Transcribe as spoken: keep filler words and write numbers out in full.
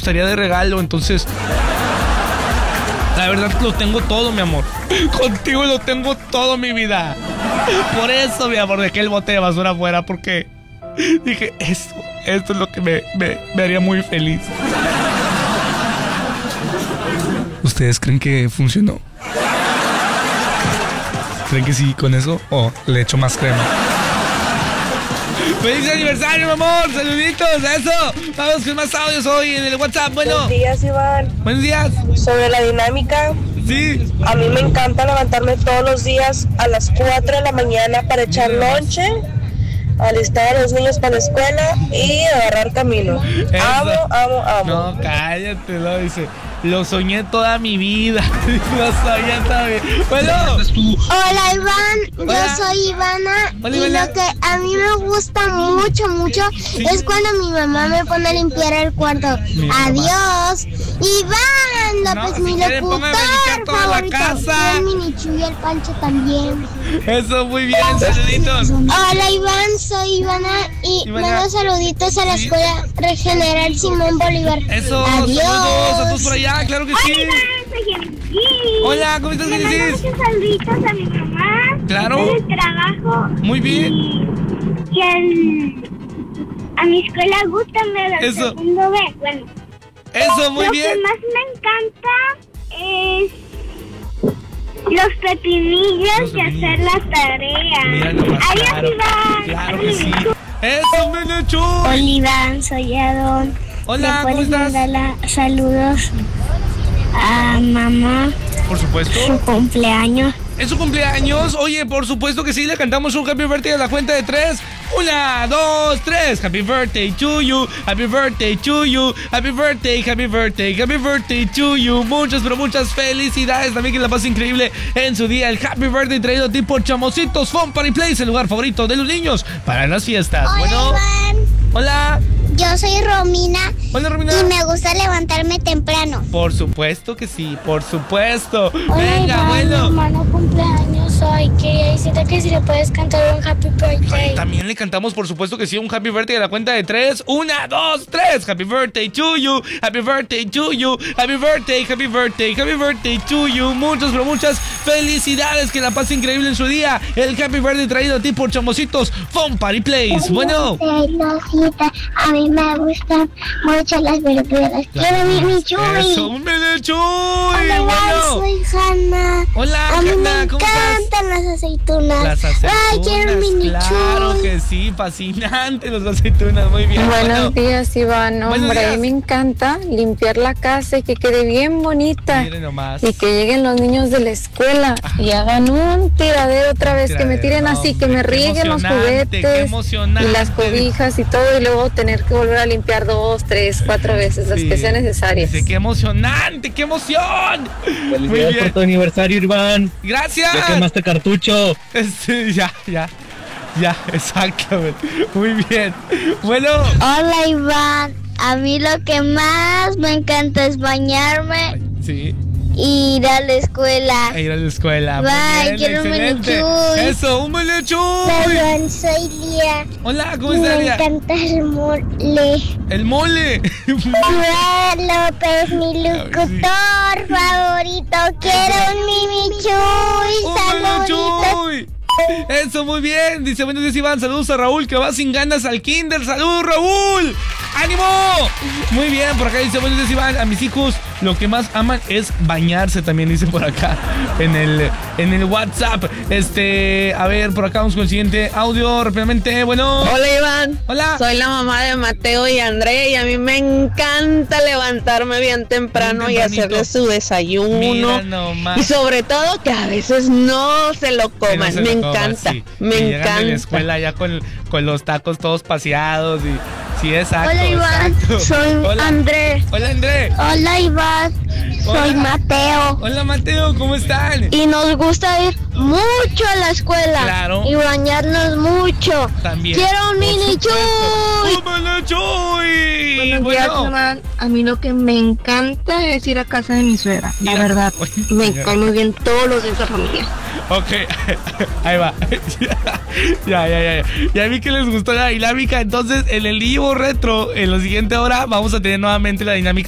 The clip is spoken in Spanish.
gustaría de regalo, entonces... La verdad lo tengo todo, mi amor. Contigo lo tengo todo, mi vida. Por eso, mi amor, dejé el bote de basura afuera, porque dije, esto, esto es lo que me, me, me haría muy feliz. ¿Ustedes creen que funcionó? ¿Creen que sí con eso? ¿O le echo más crema? ¡Feliz aniversario, mi amor! ¡Saluditos! ¡Eso! Vamos con más audios hoy en el WhatsApp. Bueno. Buenos días, Iván. Buenos días. Sobre la dinámica. Sí. A mí me encanta levantarme todos los días a las cuatro de la mañana para echar lonche, alistar a los niños para la escuela y agarrar camino. Eso. Amo, amo, amo. No, cállate, lo dice. Lo soñé toda mi vida. Lo soñé toda mi vida. Bueno. Hola, Iván. Hola. Yo soy Ivana. Hola, y Ivana. lo que a mí me gusta mucho, mucho Sí. es cuando mi mamá me pone a limpiar el cuarto. Mi Adiós. Iván No, López, si mi quiere, póngame a limpiar locutor toda la favorito. casa. Y el Mini Chu y el Pancho también. Eso, muy bien. Saluditos. Hola, Iván. Soy Ivana. Y Ivana. mando saluditos a la Sí. escuela General Simón Bolívar. Eso. Adiós. Saludos a todos por allá. Claro que sí. Soy Genesis. Hola, ¿cómo estás, Le mando Genesis? muchos saluditos a mi mamá. Claro. En el trabajo. Muy bien. Y, y al, a mi escuela Gústame del Eso. segundo B. Bueno, Eso, muy lo bien. que más me encanta es los pepinillos Los y hacer pepinillos. la tarea. Mira nomás, Adiós, claro. Iván. Claro que sí. Eso, Menechu. Hola, Iván. Soy Adón. Hola, ¿Me ¿cómo puedes estás? mandar la- saludos a mamá? Por supuesto. Su cumpleaños. ¿Es su cumpleaños? Oye, por supuesto que sí, le cantamos un Happy Birthday a la cuenta de tres. Una, dos, tres. Happy birthday to you. Happy birthday to you. Happy birthday, happy birthday, happy birthday to you. Muchas, pero muchas felicidades. También que la pase increíble en su día. El Happy Birthday traído a ti por Chamositos Fun Party Place, el lugar favorito de los niños para las fiestas. Hola, Bueno, Iván. hola. Yo soy Romina. Hola, Romina. Y me gusta levantarme temprano. Por supuesto que sí, por supuesto. Hola, Venga, Iván, mi bueno. hermano cumpleaños hoy. Quería decirte que si le puedes cantar un happy birthday. También le cantamos, por supuesto que sí, un Happy Birthday a la cuenta de tres. Una, dos, tres. Happy Birthday to you. Happy Birthday to you. Happy Birthday, Happy Birthday, Happy Birthday to you. Muchas, pero muchas felicidades. Que la pase increíble en su día. El Happy Birthday traído a ti por Chamositos Fun Party Place. Bueno. Celosita, a mí me gustan mucho las verduras. Quiero mi mi chuy. Eso, un Menechuy. Hola, Iván, Bueno. soy Hanna. Hola, A mí Hanna, me ¿cómo estás? encantan las aceitunas. Las aceitunas, Ay, quiero mi mini claro chuy. que sí, fascinante las aceitunas, muy bien. Buenos Bueno, días, Iván. Buenos Hombre, días. me encanta limpiar la casa y que quede bien bonita. miren nomás. Y que lleguen los niños de la escuela y hagan un tiradero otra vez, que me tiren Tiradero, así, que hombre, me qué rieguen los emocionante, qué juguetes emocionante. y las cobijas y todo, y luego tener que volver a limpiar dos, tres, cuatro veces, las Sí. que sean necesarias. Dice, ¡qué emocionante! ¡Qué emoción! Muy Felicidades por bien. tu aniversario, Iván. ¡Gracias! Ya quemaste cartucho. Este, ya, ya. Ya, exactamente. Muy bien. Bueno, Hola, Iván. A mí lo que más me encanta es bañarme sí, y ir a la escuela. e ir a la escuela. Muy Bye, bien, quiero un excelente. Menechuy. Eso, un Menechuy. Hola, soy Lía. Hola, ¿cómo Me estás, Lía? encanta el mole. El mole. Iván López, mi locutor favorito. Quiero un mini chuy. ¡Un Saluditos. Menechuy! Eso, muy bien. Dice, buenos días, Iván. Saludos a Raúl, que va sin ganas al kinder. ¡Saludos, Raúl! ¡Ánimo! Muy bien, por acá dice, buenos días, Iván. A mis hijos lo que más aman es bañarse, también dice por acá en el, en el WhatsApp. Este, a ver, por acá vamos con el siguiente audio rápidamente. Bueno. Hola, Iván. Hola. Soy la mamá de Mateo y André y a mí me encanta levantarme bien temprano Bien y tempranito. hacerles su desayuno. Mira nomás. Y sobre todo que a veces no se lo Que no coman. se me lo coman, encanta, sí. me Que llegan de la encanta. escuela ya con, con los tacos todos paseados y sí, exacto. Hola, Iván. exacto. Soy Hola. André. Hola, André. Hola, Iván. Soy Hola. Mateo. Hola, Mateo, ¿cómo están? Y nos gusta ir mucho a la escuela. Claro. Y bañarnos mucho. También. Quiero un por mini supuesto. chuy. ¡Un Menechuy! Buenos días, Bueno. Iván. A mí lo que me encanta es ir a casa de mi suegra. La Mira. verdad, Oye, me señora. cae muy bien todos los de esa familia. Ok, ahí va. Ya, ya, ya, ya. Ya vi que les gustó la dinámica. Entonces, en el Ivo Retro, en la siguiente hora, vamos a tener nuevamente la dinámica